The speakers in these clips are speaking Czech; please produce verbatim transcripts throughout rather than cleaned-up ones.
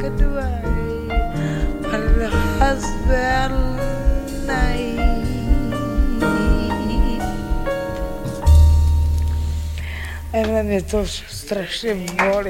could wait for the husband night. Ale mě to strašně bolí.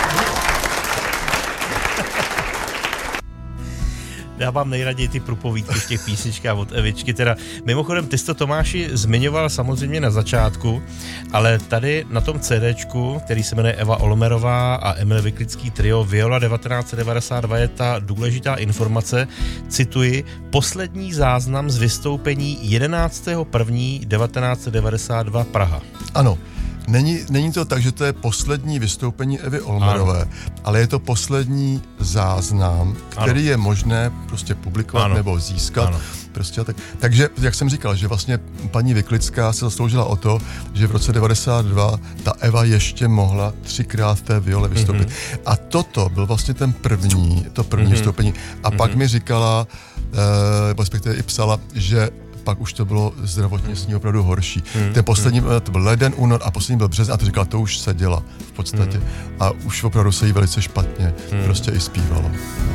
Já mám nejraději ty průpovídky v těch písničkách od Evičky. Teda, mimochodem, ty jsi to, Tomáši, zmiňoval samozřejmě na začátku, ale tady na tom CDčku, který se jmenuje Eva Olmerová a Emil Vyklický trio Viola devatenáct set devadesát dva, je ta důležitá informace, cituji, poslední záznam z vystoupení jedenáctého prvního devatenáct set devadesát dva Praha. Ano. Není, není to tak, že to je poslední vystoupení Evy Olmerové, ano. ale je to poslední záznam, který ano. je možné prostě publikovat ano. nebo získat. Ano. Prostě tak. Takže, jak jsem říkal, že vlastně paní Vyklická se zasloužila o to, že v roce devadesát dva ta Eva ještě mohla třikrát v té viole vystoupit. Mm-hmm. A toto byl vlastně ten první, to první mm-hmm. vystoupení. A mm-hmm. pak mi říkala, eh, respektive i psala, že pak už to bylo zdravotně s ní opravdu horší. Hmm. Ten poslední, hmm. to byl leden, únor a poslední byl březen a to říkala, to už se děla v podstatě. Hmm. A už opravdu se jí velice špatně hmm. prostě i zpívalo.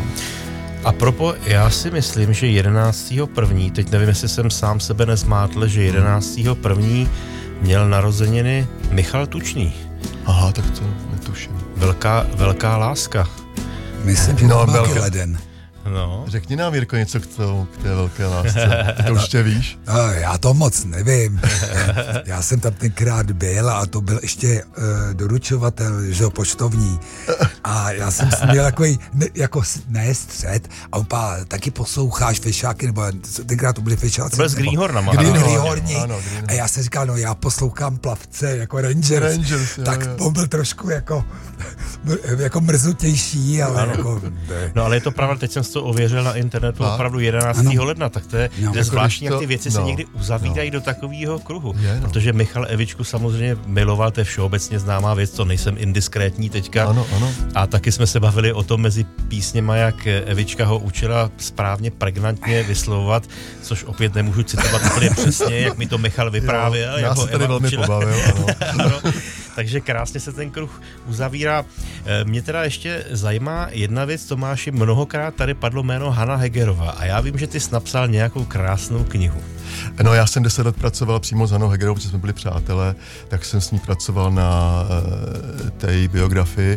A propo, já si myslím, že jedenáctého prvního teď nevím, jestli jsem sám sebe nezmátl, že jedenáctého prvního měl narozeniny Michal Tučný. Aha, tak to netuším. Velká, velká láska. Myslím, že no, velký leden. No. Řekni nám, Jirko, něco k, tomu, k té velké lásce. Ty to už tě víš? No, já to moc nevím. Já jsem tam tenkrát byl a to byl ještě uh, doručovatel, že poštovní. A já jsem s ním měl takový, ne, jako ne střed, a opa, taky posloucháš fešáky, nebo tenkrát to byly fešáci. To byl z Greenhorna. Greenhorni. A já jsem říkal, no já poslouchám Plavce, jako Rangers. Rangers tak jo, jo. on byl trošku jako, jako mrzutější, ale ano. jako... Ne. No ale je to pravda, teď jsem to ověřil na internetu a? opravdu jedenáctého ano. ledna, tak to je no, jako zvláštní, to, jak ty věci no, se někdy uzavírají no. do takového kruhu. Je, no. Protože Michal Evičku samozřejmě miloval, to je všeobecně známá věc, to nejsem indiskrétní teďka. Ano, ano. A taky jsme se bavili o tom mezi písněma, jak Evička ho učila správně, pregnantně vyslovovat, což opět nemůžu citovat úplně přesně, jak mi to Michal vyprávěl. Jo, já jako se tady Eva velmi učila. pobavil, ano. ano. Takže krásně se ten kruh uzavírá. Mě teda ještě zajímá jedna věc, Tomáši, mnohokrát tady padlo jméno Hana Hegerová a já vím, že ty jsi napsal nějakou krásnou knihu. No, já jsem deset let pracoval přímo s Hanou Hegerovou, protože jsme byli přátelé, tak jsem s ní pracoval na uh, té biografii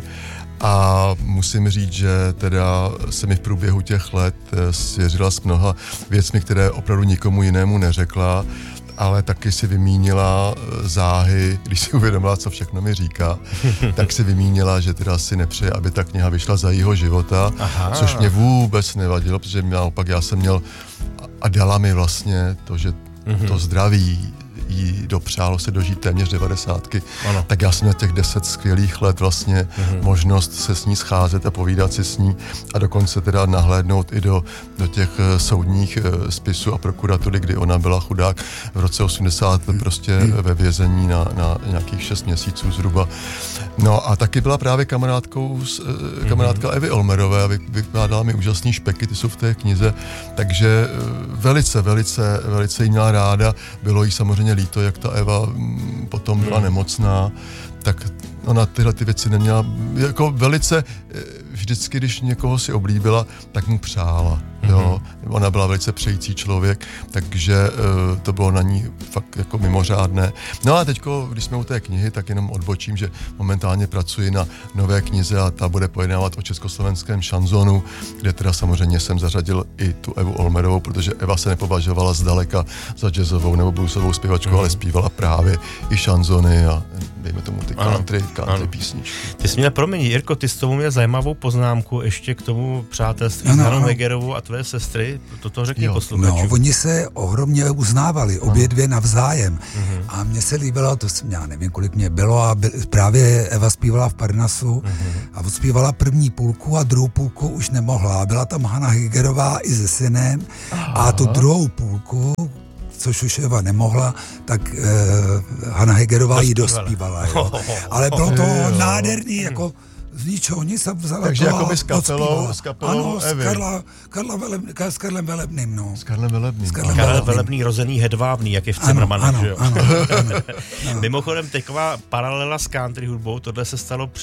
a musím říct, že teda se mi v průběhu těch let svěřila s mnoha věcmi, které opravdu nikomu jinému neřekla, ale taky si vymínila záhy, když si uvědomila, co všechno mi říká, tak si vymínila, že teda si nepřeje, aby ta kniha vyšla za jeho života, Aha. což mě vůbec nevadilo, protože naopak já jsem měl a dala mi vlastně to, že mm-hmm. to zdraví jí dopřálo se dožít téměř devadesátky, ano. tak já jsem měl těch deset skvělých let vlastně mm-hmm. možnost se s ní scházet a povídat si s ní a dokonce teda nahlédnout i do, do těch soudních spisů a prokuratury, kdy ona byla chudák v roce osmdesát prostě mm. ve vězení na, na nějakých šest měsíců zhruba. No a taky byla právě kamarádkou, kamarádka mm-hmm. Evy Olmerové a vykládala mi úžasný špeky, ty jsou v té knize, takže velice, velice, velice jí měla ráda, bylo jí samozřejmě líto, jak ta Eva potom byla nemocná, tak ona tyhle ty věci neměla, jako velice vždycky, když někoho si oblíbila, tak mu přála, mm-hmm. jo. Ona byla velice přející člověk, takže uh, to bylo na ní fakt jako mimořádné. No a teďko, když jsme u té knihy, tak jenom odbočím, že momentálně pracuji na nové knize a ta bude pojednávat o československém šanzonu, kde teda samozřejmě jsem zařadil i tu Evu Olmerovou, protože Eva se nepovažovala zdaleka za jazzovou nebo bluesovou zpěvačku, mm-hmm. ale zpívala právě i šanzony a dejme tomu ty country, country písničky. Ty jsi měl, promiň, Jirko, ty s tomu měl zajímavou poznámku ještě k tomu přátelství s Hanou Hegerovou a tvé sestry, toto řekni posluchačům. No, oni se ohromně uznávali, obě ano. dvě navzájem. Mm-hmm. A mně se líbilo, to jsem, já nevím, kolik mě bylo, a by, právě Eva zpívala v Parnasu mm-hmm. a odspívala první půlku a druhou půlku už nemohla. Byla tam Hana Hegerová i se synem a tu druhou půlku, což už Eva nemohla, tak eh, Hana Hegerová ji dospívala. Jo. Ale bylo to nádherný, jako z ničeho nic jsem vzala. Takže jako by s kapelou, s kapelou ano, Evy. S, Karla, Karla Velebný, s Karlem Velebným, no. S Karlem Velebným. Karel Velebný, rozený Hedvábný, jak je v Cimrmanu, že jo? Ano, ano, ano. Mimochodem, taková paralela s country hudbou, tohle se stalo před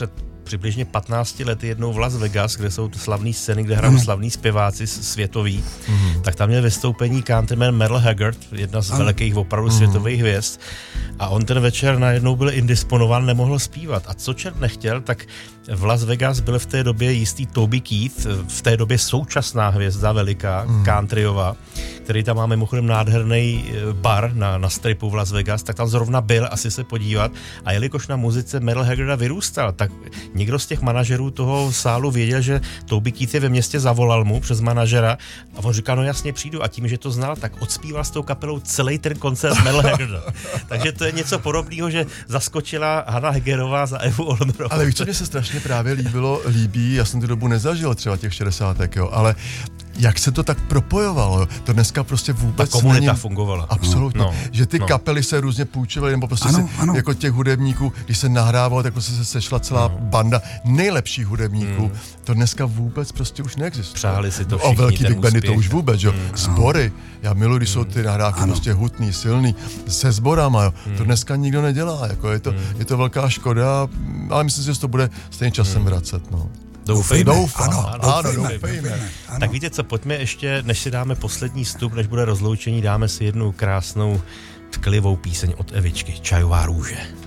přibližně patnácti lety jednou v Las Vegas, kde jsou slavné scény, kde hrajou slavní zpěváci světoví, mm. tak tam měl vystoupení countryman Merle Haggard, jedna z ano. velkých opravdu mm. světových hvězd. A on ten večer najednou byl indisponován, nemohl zpívat. A co čert nechtěl, tak v Las Vegas byl v té době jistý Toby Keith, v té době současná hvězda veliká, mm. countryová, který tam má mimochodem nádherný bar na, na stripu v Las Vegas, tak tam zrovna byl asi se podívat. A jelikož na muzice Merle Haggarda vyrůstal, tak někdo z těch manažerů toho sálu věděl, že Toby Keith je ve městě, zavolal mu přes manažera a on říká, no jasně přijdu. A tím, že to znal, tak odspíval s tou kapelou celý ten koncert Merle Haggarda. Takže to je něco podobného, že zaskočila Hana Hegerová za Evu Olmerovou. Ale víš, co mě se strašně právě líbilo, líbí, já jsem tu dobu nezažil třeba těch šedesátek, jo, ale jak se to tak propojovalo, jo? To dneska prostě vůbec ta komunita není... fungovala. Absolutně. No, že ty no. kapely se různě půjčovaly, nebo prostě ano, se, ano. jako těch hudebníků, když se nahrávalo, tak prostě se sešla celá no. banda nejlepších hudebníků. Mm. To dneska vůbec prostě už neexistuje. Přáli si to všichni, o velký big bandy to už vůbec, jo. Mm. Sbory. Já miluji, když mm. jsou ty nahrávky ano. prostě hutný, silný, se sborama, jo. Mm. To dneska nikdo nedělá, jako je to, mm. je to velká škoda, ale myslím si, že to bude stejně časem mm. vracet, no. Doufejme. Doufám. Ano, ano, doufejme, doufejme. doufejme. Ano. Tak víte co, pojďme ještě, než si dáme poslední vstup, než bude rozloučení, dáme si jednu krásnou tklivou píseň od Evičky, Čajová růže.